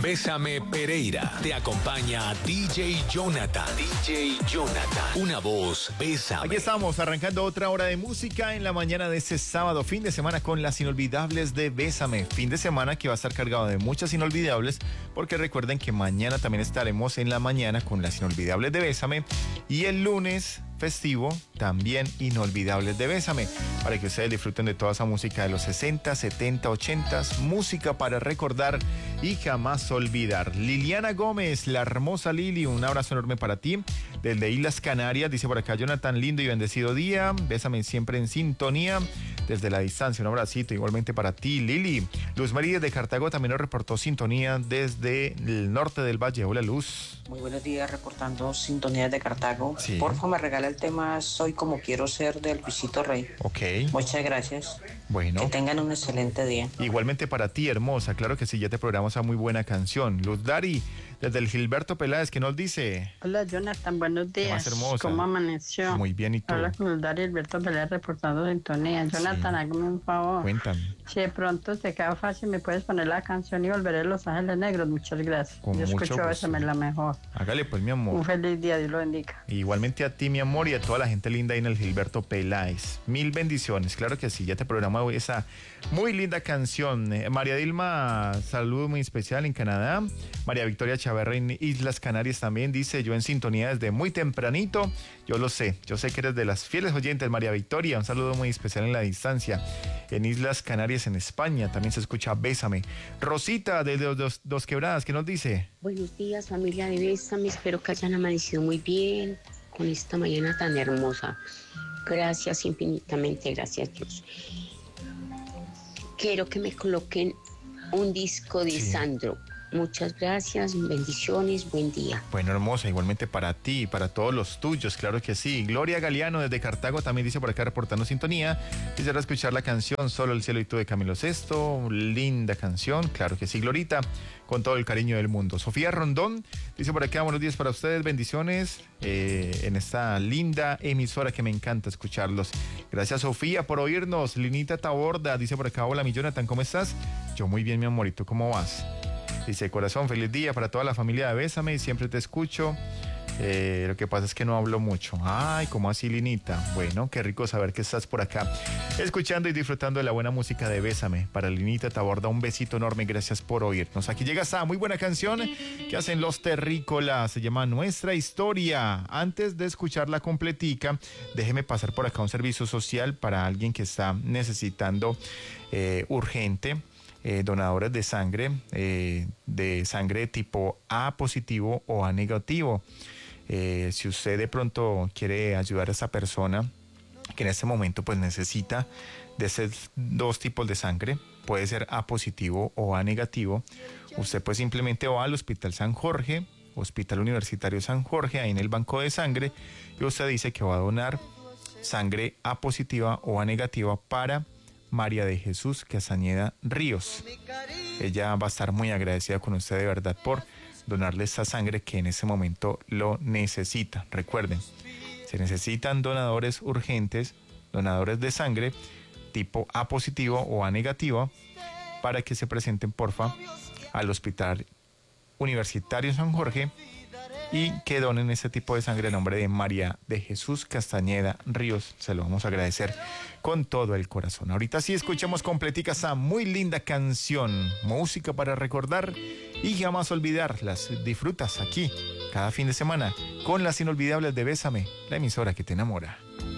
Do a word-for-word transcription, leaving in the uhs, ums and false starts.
Bésame Pereira. Te acompaña D J Jonathan. D J Jonathan. Una voz, Bésame. Aquí estamos, arrancando otra hora de música en la mañana de este sábado, fin de semana con las inolvidables de Bésame. Fin de semana que va a estar cargado de muchas inolvidables, porque recuerden que mañana también estaremos en la mañana con las inolvidables de Bésame. Y el lunes festivo, también inolvidables de Bésame, para que ustedes disfruten de toda esa música de los sesenta, setenta, ochenta, música para recordar y jamás olvidar. Liliana Gómez, la hermosa Lili, un abrazo enorme para ti, desde Islas Canarias, dice por acá Jonathan, lindo y bendecido día, Bésame siempre en sintonía, desde la distancia, un abracito igualmente para ti, Lili. Luz María de Cartago también nos reportó sintonía desde el norte del valle. Hola, Luz. Muy buenos días, reportando sintonía de Cartago. Sí. Porfa, me regala el tema Soy como quiero ser del Luisito Rey. Ok. Muchas gracias. Bueno. Que tengan un excelente día. Igualmente para ti, hermosa. Claro que sí, ya te programamos a muy buena canción. Luz Dari, desde el Gilberto Peláez, que nos dice. Hola, Jonathan, buenos días. Más hermosa. ¿Cómo amaneció? Muy bien, ¿y tú? Habla con Luz Dari, Gilberto Peláez, reportando sintonía. Jonathan, sí. Hágame un favor. Cuéntame. Si de pronto te queda fácil, me puedes poner la canción y volveré a Los Ángeles Negros. Muchas gracias. Con Yo mucho escucho Bésame la mejor. Hágale pues, mi amor. Un feliz día, Dios lo bendiga. Igualmente a ti, mi amor, y a toda la gente linda ahí en el Gilberto Peláez. Mil bendiciones, claro que sí, ya te programamos esa muy linda canción. Eh, María Dilma, saludo muy especial en Canadá. María Victoria Chaverra en Islas Canarias también dice, yo en sintonía desde muy tempranito. Yo lo sé, yo sé que eres de las fieles oyentes, María Victoria. Un saludo muy especial en la distancia. En Islas Canarias, en España, también se escucha Bésame. Rosita, de Dos, dos, dos Quebradas, ¿qué nos dice? Buenos días, familia de Bésame. Espero que hayan amanecido muy bien con esta mañana tan hermosa. Gracias infinitamente, gracias Dios. Quiero que me coloquen un disco de sí. Sandro. Muchas gracias, bendiciones, buen día. Bueno, hermosa, igualmente para ti y para todos los tuyos, claro que sí. Gloria Galeano desde Cartago también dice por acá reportando sintonía. Quisiera escuchar la canción Solo el cielo y tú de Camilo Sesto. Linda canción, claro que sí, Glorita, con todo el cariño del mundo. Sofía Rondón dice por acá, buenos días para ustedes, bendiciones eh, en esta linda emisora que me encanta escucharlos. Gracias, Sofía, por oírnos. Linita Taborda dice por acá, hola mi Jonathan, ¿cómo estás? Yo muy bien, mi amorito, ¿cómo vas? Dice, corazón, feliz día para toda la familia de Bésame y siempre te escucho. Eh, lo que pasa es que no hablo mucho. Ay, ¿cómo así, Linita? Bueno, qué rico saber que estás por acá, escuchando y disfrutando de la buena música de Bésame. Para Linita Taborda, un besito enorme, gracias por oírnos. Aquí llega esta muy buena canción que hacen los Terrícolas, se llama Nuestra Historia. Antes de escucharla completica, déjeme pasar por acá un servicio social para alguien que está necesitando eh, urgente. Eh, donadores de sangre, eh, de sangre tipo A positivo o A negativo. Eh, si usted de pronto quiere ayudar a esa persona que en este momento pues necesita de esos dos tipos de sangre, puede ser A positivo o A negativo, usted pues simplemente va al Hospital San Jorge, Hospital Universitario San Jorge, ahí en el banco de sangre, y usted dice que va a donar sangre A positiva o A negativa para María de Jesús Castañeda Ríos. Ella va a estar muy agradecida con usted de verdad por donarle esta sangre que en ese momento lo necesita. Recuerden, se necesitan donadores urgentes, donadores de sangre tipo A positivo o A negativo, para que se presenten porfa al Hospital Universitario San Jorge y que donen ese tipo de sangre en nombre de María de Jesús Castañeda Ríos. Se lo vamos a agradecer con todo el corazón. Ahorita sí escuchemos completica esa muy linda canción, música para recordar y jamás olvidar. Las disfrutas aquí cada fin de semana con las inolvidables de Bésame, la emisora que te enamora.